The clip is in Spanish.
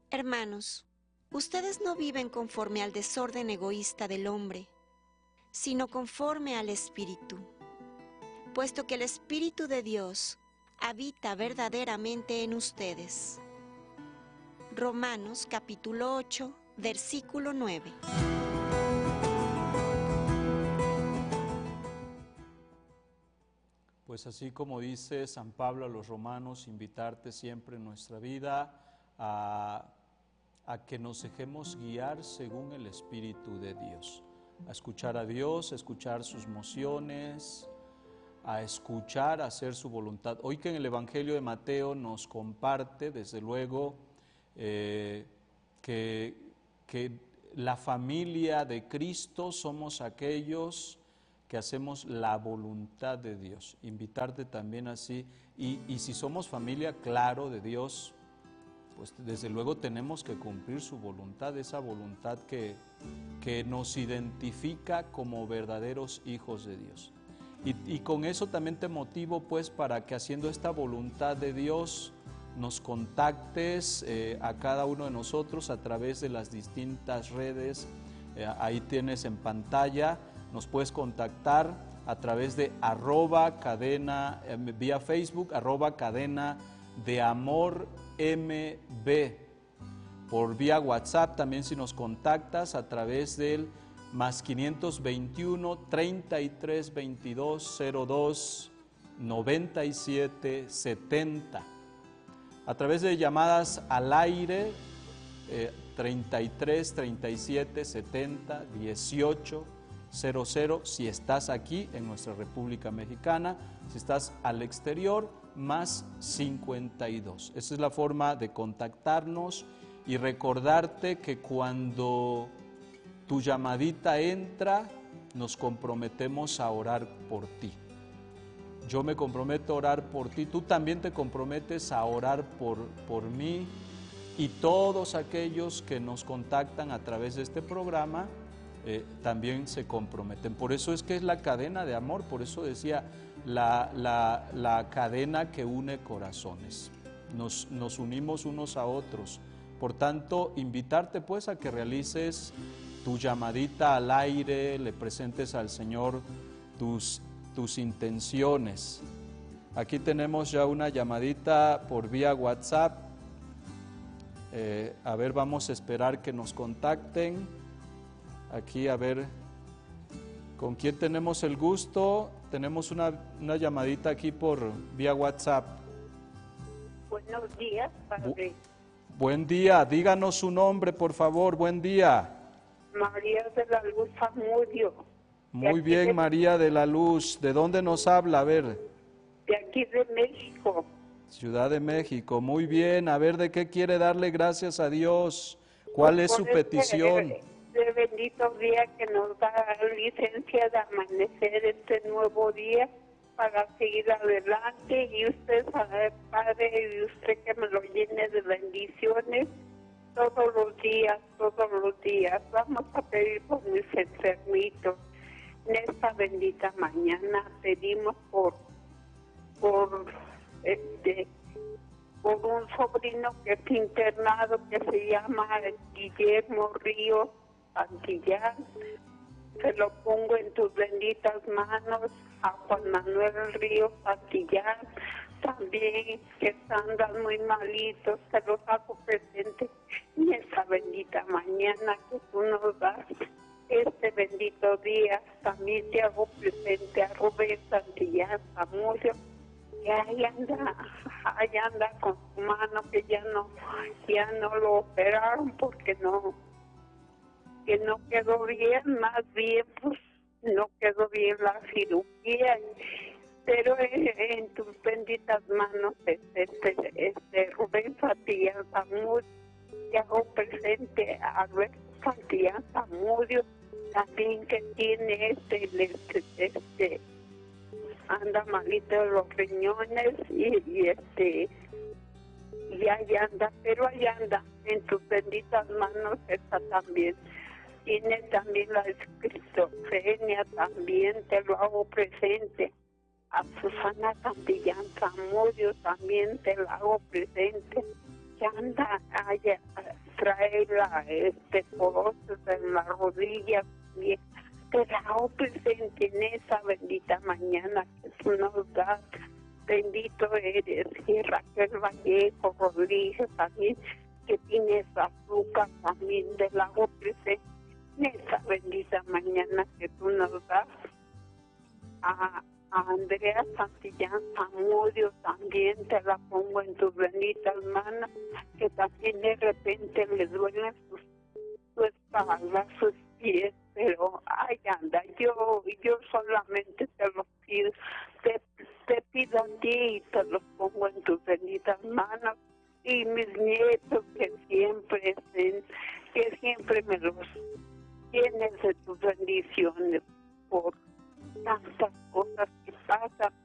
Hermanos, ustedes no viven conforme al desorden egoísta del hombre, sino conforme al Espíritu, puesto que el Espíritu de Dios habita verdaderamente en ustedes. Romanos capítulo 8, versículo 9. Pues así como dice San Pablo a los romanos, invitarte siempre en nuestra vida a que nos dejemos guiar según el Espíritu de Dios, a escuchar a Dios, a escuchar sus mociones, a escuchar, a hacer su voluntad. Hoy que en el Evangelio de Mateo nos comparte, desde luego, que la familia de Cristo somos aquellos que hacemos la voluntad de Dios. Invitarte también así, y si somos familia, claro, de Dios, pues desde luego tenemos que cumplir su voluntad, esa voluntad que nos identifica como verdaderos hijos de Dios. Y con eso también te motivo pues para que haciendo esta voluntad de Dios nos contactes a cada uno de nosotros a través de las distintas redes. Ahí tienes en pantalla, nos puedes contactar a través de @cadena, vía Facebook, @cadena de amor MB. Por vía WhatsApp también si nos contactas a través del más 521 33 22 02 97 70. A través de llamadas al aire 33 37 70 18 00 si estás aquí en nuestra República Mexicana, si estás al exterior, más 52. Esa es la forma de contactarnos y recordarte que cuando tu llamadita entra, nos comprometemos a orar por ti. Yo me comprometo a orar por ti, tú también te comprometes a orar por mí y todos aquellos que nos contactan a través de este programa también se comprometen. Por eso es que es la cadena de amor, por eso decía la cadena que une corazones. Nos unimos unos a otros. Por tanto, invitarte pues a que realices tu llamadita al aire, le presentes al Señor tus intenciones. Aquí tenemos ya una llamadita por vía WhatsApp. A ver, vamos a esperar que nos contacten. Aquí, a ver, ¿con quién tenemos el gusto? Tenemos una llamadita aquí por vía WhatsApp. Buenos días, padre. Buen día, díganos su nombre, por favor, buen día. María de la Luz Zamudio. Muy bien, María de la Luz. ¿De dónde nos habla? A ver. De aquí de México. Ciudad de México, muy bien. A ver, ¿de qué quiere darle gracias a Dios? ¿Cuál es su petición? Este bendito día que nos da licencia de amanecer este nuevo día para seguir adelante, y usted sabe, Padre, y usted que me lo llene de bendiciones todos los días. Vamos a pedir por mis enfermitos. En esta bendita mañana pedimos por un sobrino que es internado, que se llama Guillermo Ríos Santillán. Se lo pongo en tus benditas manos, a Juan Manuel Ríos Santillán, también que andan muy malitos, se los hago presente en esta bendita mañana que tú nos das. Este bendito día también te hago presente a Rubén Santillán Zamudio, que ahí anda con su mano, que ya no lo operaron porque que no quedó bien, más bien pues no quedó bien la cirugía, pero en tus benditas manos Rubén Santillán Zamudio, te hago presente a Alberto Santillán Zamudio, también que tiene anda malito de los riñones y ahí anda, pero ahí anda, en tus benditas manos está también. Tiene también la esquizofrenia, también te lo hago presente. A Susana Santillán Zamudio también te la hago presente. Que anda allá trae porosos en las rodillas, también. Te la hago presente en esa bendita mañana que tú nos das. Bendito eres, y Raquel Vallejo Rodríguez también, que tienes azúcar también, te la hago presente en esa bendita mañana que tú nos das. A Andrea Santillán Zamudio también te la pongo en tus benditas manos, que también de repente le duelen su espalda, sus pies, pero ay, anda, yo solamente te los pido, te pido a ti y te los pongo en tus benditas manos, y mis nietos que siempre me los llenes de tus bendiciones por tantas cosas que pasan,